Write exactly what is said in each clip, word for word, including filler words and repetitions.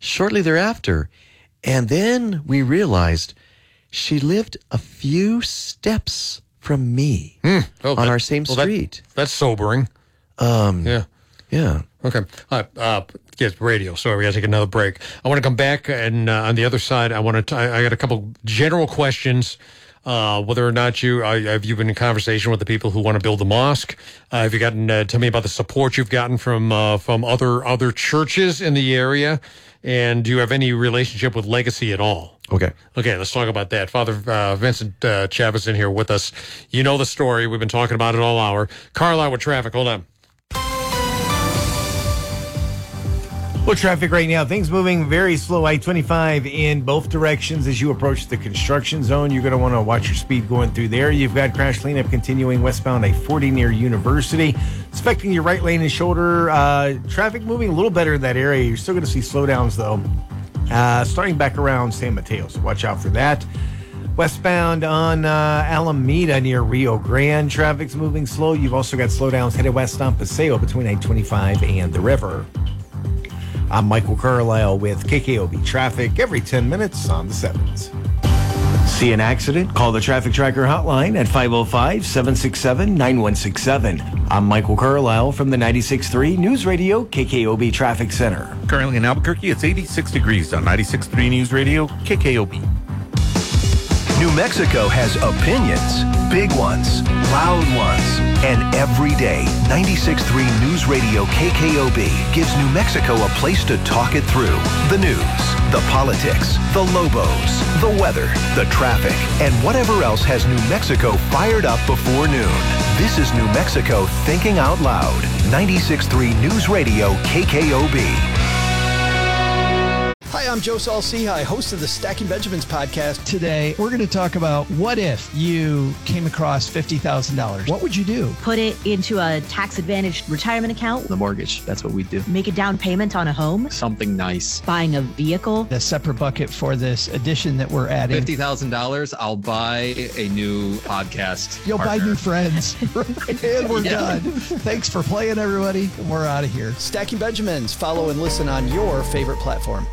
shortly thereafter. And then we realized she lived a few steps from me mm. oh, on that, our same well, street. That, that's sobering. Um, yeah. Yeah. Okay. Uh, uh, get radio. Sorry, we got to take another break. I want to come back, and uh, on the other side, I want to. I got a couple general questions. Uh, whether or not you uh, have you been in conversation with the people who want to build the mosque? Uh, have you gotten? Uh, tell me about the support you've gotten from uh, from other other churches in the area, and do you have any relationship with Legacy at all? Okay. Okay, let's talk about that. Father uh, Vincent uh, Chavez in here with us. You know the story. We've been talking about it all hour. Carlisle with traffic. Hold on. Well, traffic right now, things moving very slow. I twenty-five in both directions as you approach the construction zone. You're going to want to watch your speed going through there. You've got crash cleanup continuing westbound I forty near University. Expecting your right lane and shoulder. Uh, traffic moving a little better in that area. You're still going to see slowdowns, though, uh, starting back around San Mateo. So watch out for that. Westbound on uh, Alameda near Rio Grande, traffic's moving slow. You've also got slowdowns headed west on Paseo between I twenty-five and the river. I'm Michael Carlisle with K K O B Traffic every ten minutes on the sevens. See an accident? Call the Traffic Tracker hotline at five oh five, seven six seven, nine one six seven. I'm Michael Carlisle from the ninety-six point three News Radio K K O B Traffic Center. Currently in Albuquerque, it's eighty-six degrees on ninety-six point three News Radio K K O B. New Mexico has opinions, big ones, loud ones, and every day, ninety-six point three News Radio K K O B gives New Mexico a place to talk it through. The news, the politics, the Lobos, the weather, the traffic, and whatever else has New Mexico fired up before noon. This is New Mexico Thinking Out Loud. ninety-six point three News Radio K K O B. Hi, I'm Joe Saul-Sehy, host of the Stacking Benjamins podcast. Today, we're going to talk about what if you came across fifty thousand dollars? What would you do? Put it into a tax-advantaged retirement account. The mortgage, that's what we do. Make a down payment on a home. Something nice. Buying a vehicle. A separate bucket for this addition that we're adding. fifty thousand dollars, I'll buy a new podcast You'll partner. buy new friends. And we're Yeah. done. Thanks for playing, everybody. We're out of here. Stacking Benjamins. Follow and listen on your favorite platform.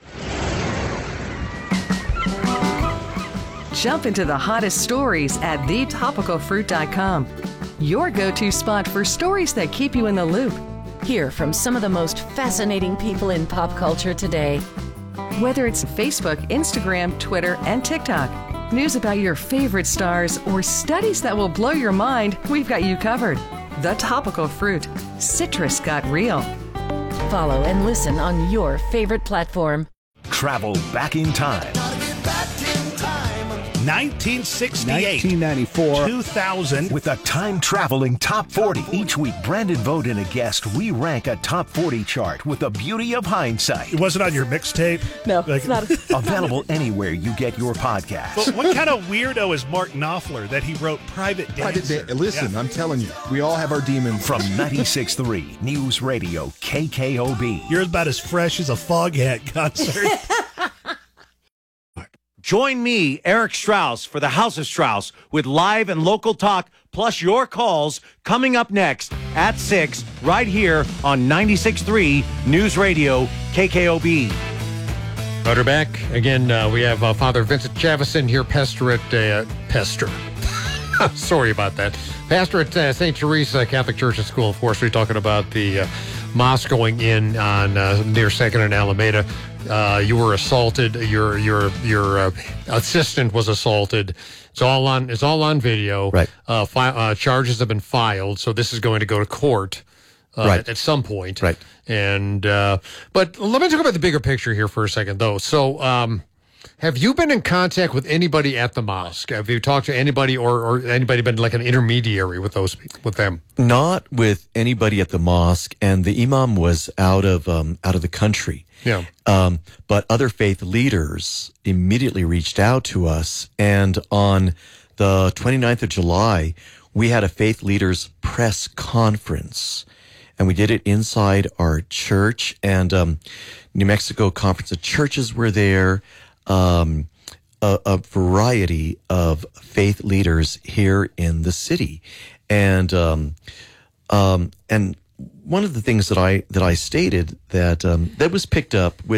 Jump into the hottest stories at the topical fruit dot com. Your go-to spot for stories that keep you in the loop. Hear from some of the most fascinating people in pop culture today. Whether it's Facebook, Instagram, Twitter, and TikTok, news about your favorite stars, or studies that will blow your mind, we've got you covered. The Topical Fruit. Citrus got real. Follow and listen on your favorite platform. Travel back in time. nineteen sixty-eight, nineteen ninety-four, two thousand. With a time-traveling top forty. Each week, Brandon Vogt and a guest, we rank a top forty chart with the beauty of hindsight. It wasn't on your mixtape? No, like, it's not. Available anywhere you get your podcast. But what kind of weirdo is Mark Knopfler that he wrote Private Dancer? Private da- Listen, yeah. I'm telling you, we all have our demons. From ninety-six point three News Radio K K O B. You're about as fresh as a Foghat concert. Join me, Eric Strauss, for the House of Strauss with live and local talk, plus your calls coming up next at six, right here on ninety-six point three News Radio K K O B. Butter back. Again, uh, we have uh, Father Vincent Chavez in here, pastor at uh, Pester. Sorry about that. Pastor at uh, Saint Teresa Catholic Church and School. Of course, we're talking about the uh, mosque going in on uh, near Second and Alameda. Uh, you were assaulted. Your your your uh, assistant was assaulted. It's all on. It's all on video. Right. Uh, fi- uh, charges have been filed, so this is going to go to court. Uh, right. At, at some point. Right. And uh, but let me talk about the bigger picture here for a second, though. So, um, have you been in contact with anybody at the mosque? Have you talked to anybody, or, or anybody been like an intermediary with those with them? Not with anybody at the mosque, and the imam was out of um, out of the country. Yeah. Um, but other faith leaders immediately reached out to us, and on the twenty-ninth of July, we had a faith leaders press conference, and we did it inside our church, and um, New Mexico Conference of Churches were there. Um, a, a variety of faith leaders here in the city, and um, um, and one of the things that I that I stated that um, that was picked up with